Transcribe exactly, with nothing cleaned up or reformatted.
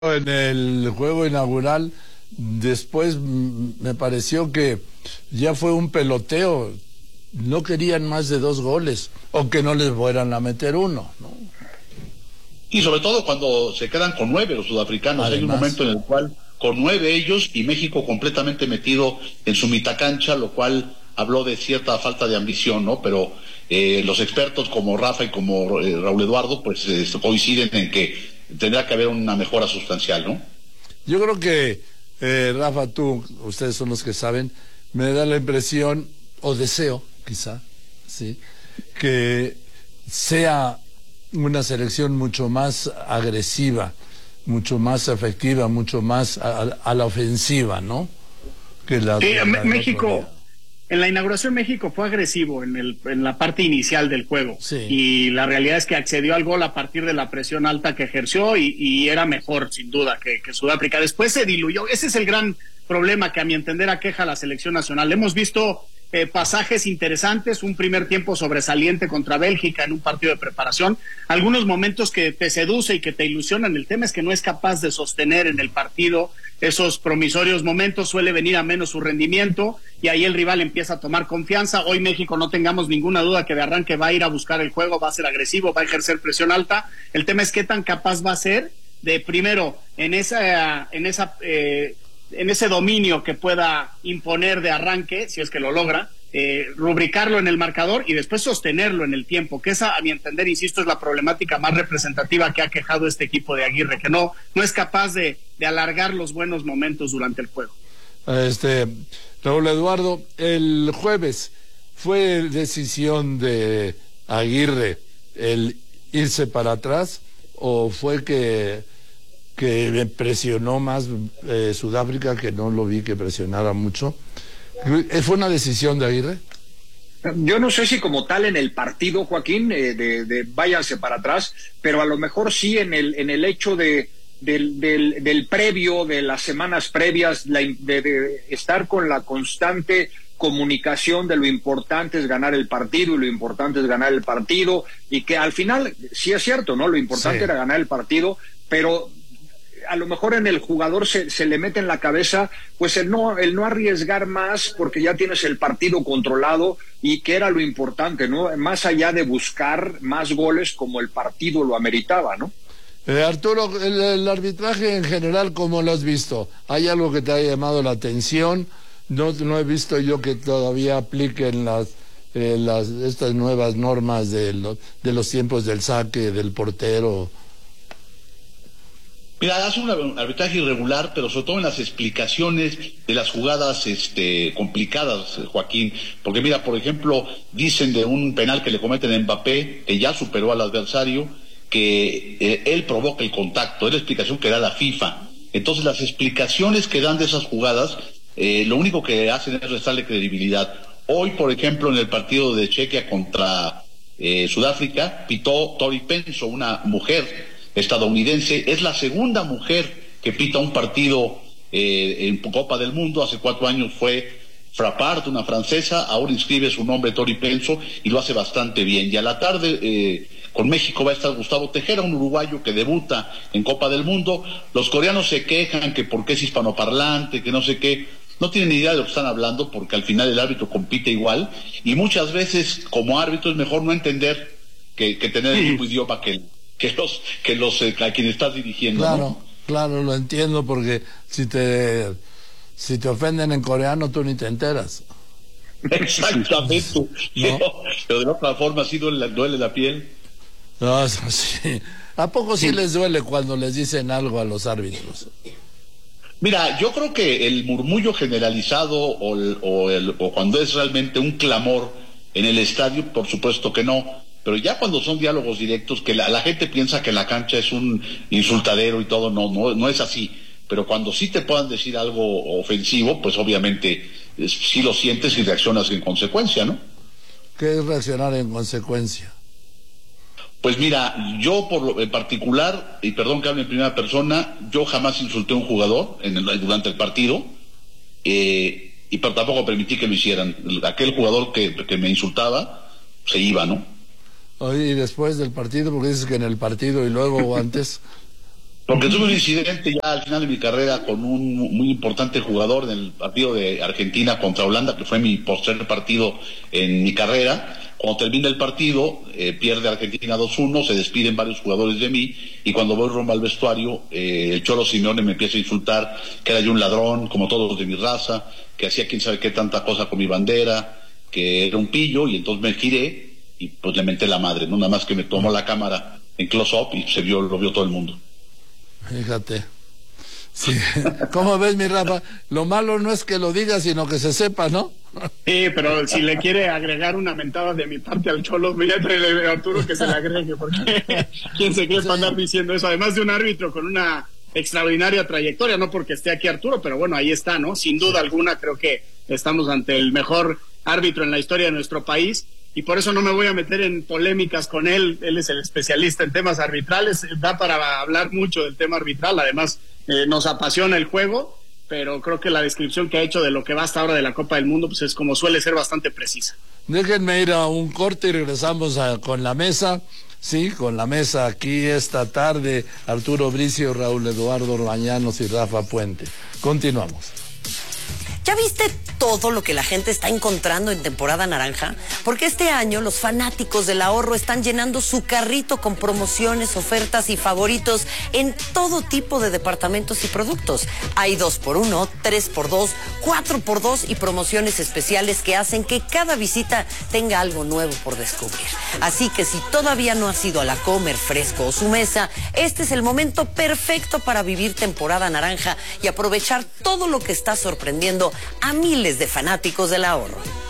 En el juego inaugural, después mm, me pareció que ya fue un peloteo, no querían más de dos goles, o que no les fueran a meter uno, ¿no? Y sobre todo cuando se quedan con nueve los sudafricanos. Además, hay un momento en el cual con nueve ellos y México completamente metido en su mitacancha, lo cual habló de cierta falta de ambición, ¿no? Pero eh, los expertos como Rafa y como eh, Raúl Eduardo, pues eh, coinciden en que tendrá que haber una mejora sustancial, ¿no? Yo creo que, eh, Rafa, tú, ustedes son los que saben, me da la impresión, o deseo, quizá, sí, que sea una selección mucho más agresiva, mucho más efectiva, mucho más a, a la ofensiva, ¿no? Que la, sí, la México, en la inauguración México fue agresivo en, el, en la parte inicial del juego. Sí. Y la realidad es que accedió al gol a partir de la presión alta que ejerció y, y era mejor, sin duda, que, que Sudáfrica. Después se diluyó. Ese es el gran problema que, a mi entender, aqueja a la selección nacional. Hemos visto eh, pasajes interesantes, un primer tiempo sobresaliente contra Bélgica en un partido de preparación, algunos momentos que te seduce y que te ilusionan. El tema es que no es capaz de sostener en el partido esos promisorios momentos, suele venir a menos su rendimiento y ahí el rival empieza a tomar confianza. Hoy México, no tengamos ninguna duda que de arranque va a ir a buscar el juego, va a ser agresivo, va a ejercer presión alta. El tema es qué tan capaz va a ser de, primero, en esa, en esa, eh, en ese dominio que pueda imponer de arranque, si es que lo logra, eh, rubricarlo en el marcador y después sostenerlo en el tiempo, que esa, a mi entender, insisto, es la problemática más representativa que ha quejado este equipo de Aguirre, que no, no es capaz de, de alargar los buenos momentos durante el juego. Este, Raúl Eduardo, el jueves fue decisión de Aguirre el irse para atrás, o fue que que presionó más eh, Sudáfrica, que no lo vi que presionara mucho. ¿Fue una decisión de Aguirre? Yo no sé si como tal en el partido, Joaquín, eh, de, de váyanse para atrás, pero a lo mejor sí en el en el hecho de del, del, del previo, de las semanas previas, la, de, de estar con la constante comunicación de lo importante es ganar el partido y lo importante es ganar el partido, y que al final sí es cierto, ¿no? Lo importante sí. era ganar el partido, pero a lo mejor en el jugador se, se le mete en la cabeza pues el no, el no arriesgar más porque ya tienes el partido controlado, y que era lo importante, ¿no? Más allá de buscar más goles como el partido lo ameritaba, ¿no? Eh, Arturo, el, el arbitraje en general, ¿cómo lo has visto? ¿Hay algo que te haya llamado la atención? No, no he visto yo que todavía apliquen las, eh, las estas nuevas normas de, lo, de los tiempos del saque, del portero. Mira, hace un arbitraje irregular, pero sobre todo en las explicaciones de las jugadas este, complicadas, Joaquín. Porque mira, por ejemplo, dicen de un penal que le cometen a Mbappé, que ya superó al adversario, que eh, él provoca el contacto. Es la explicación que da la FIFA. Entonces, las explicaciones que dan de esas jugadas, eh, lo único que hacen es restarle credibilidad. Hoy, por ejemplo, en el partido de Chequia contra eh, Sudáfrica, pitó Tori Penso, una mujer estadounidense. Es la segunda mujer que pita un partido eh, en Copa del Mundo. Hace cuatro años fue Frappart, una francesa, ahora inscribe su nombre Tori Penso y lo hace bastante bien. Y a la tarde eh, con México va a estar Gustavo Tejera, un uruguayo que debuta en Copa del Mundo. Los coreanos se quejan que porque es hispanoparlante, que no sé qué. No tienen ni idea de lo que están hablando, porque al final el árbitro compite igual, y muchas veces como árbitro es mejor no entender que, que tener el mismo idioma que él. que los que los eh, a quien estás dirigiendo. Claro, ¿no? claro, lo entiendo, porque si te si te ofenden en coreano tú ni te enteras. Exactamente. ¿No? Pero, pero de otra forma sí duele, duele la piel. No, sí. ¿A poco sí les duele cuando les dicen algo a los árbitros? Mira, yo creo que el murmullo generalizado o, el, o, el, o cuando es realmente un clamor en el estadio, por supuesto que no. Pero ya cuando son diálogos directos, que la, la gente piensa que la cancha es un insultadero y todo, no, no, no es así. Pero cuando sí te puedan decir algo ofensivo, pues obviamente es, sí lo sientes y reaccionas en consecuencia, ¿no? ¿Qué es reaccionar en consecuencia? Pues mira, yo por lo, en particular, y perdón que hable en primera persona, yo jamás insulté a un jugador en el, durante el partido, eh, y pero tampoco permití que lo hicieran. Aquel jugador que, que me insultaba se iba, ¿no? Oye, y después del partido, porque dices que en el partido y luego o antes. Porque tuve un incidente ya al final de mi carrera con un muy importante jugador en el partido de Argentina contra Holanda, que fue mi tercer partido en mi carrera. Cuando termina el partido, eh, pierde Argentina dos uno, se despiden varios jugadores de mí, y cuando voy rumbo al vestuario, eh, el Cholo Simeone me empieza a insultar, que era yo un ladrón, como todos los de mi raza, que hacía quién sabe qué tanta cosa con mi bandera, que era un pillo, y entonces me giré y pues le menté la madre, ¿no? Nada más que me tomó la cámara en close-up y se vio, lo vio todo el mundo. Fíjate. Sí. ¿Cómo ves, mi Rafa? Lo malo no es que lo diga, sino que se sepa, ¿no? Sí, pero si le quiere agregar una mentada de mi parte al Cholo, voy a traerle a Arturo que se le agregue, porque ¿quién se cree para andar diciendo eso? Además de un árbitro con una extraordinaria trayectoria, no porque esté aquí Arturo, pero bueno, ahí está, ¿no? Sin duda alguna, creo que estamos ante el mejor árbitro en la historia de nuestro país, y por eso no me voy a meter en polémicas con él. Él es el especialista en temas arbitrales, da para hablar mucho del tema arbitral, además eh, nos apasiona el juego, pero creo que la descripción que ha hecho de lo que va hasta ahora de la Copa del Mundo, pues es como suele ser, bastante precisa. Déjenme ir a un corte y regresamos a, con la mesa, sí, con la mesa aquí esta tarde, Arturo Bricio, Raúl Eduardo Orbañanos y Rafa Puente. Continuamos. ¿Ya viste todo lo que la gente está encontrando en temporada naranja? Porque este año los fanáticos del ahorro están llenando su carrito con promociones, ofertas y favoritos en todo tipo de departamentos y productos. Hay dos por uno, tres por dos, cuatro por dos y promociones especiales que hacen que cada visita tenga algo nuevo por descubrir. Así que si todavía no has ido a la Comer, Fresco o Su Mesa, este es el momento perfecto para vivir temporada naranja y aprovechar todo lo que está sorprendiendo a miles de fanáticos del ahorro.